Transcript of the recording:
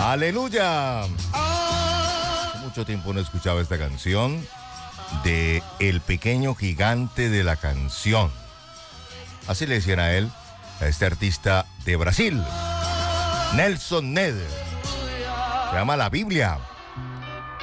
Aleluya. Hace mucho tiempo no escuchaba esta canción de El Pequeño Gigante de la Canción. Así le decían a él, a este artista de Brasil, Nelson Ned. Se llama La Biblia.